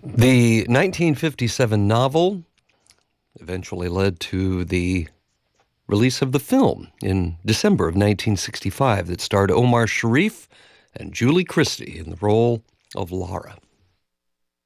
The 1957 novel eventually led to the release of the film in December of 1965 that starred Omar Sharif and Julie Christie in the role of Lara.